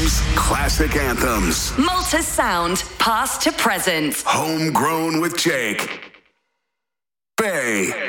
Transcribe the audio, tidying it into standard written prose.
songs, classic anthems. Malta sound, past to present. Homegrown with Jake. Bay.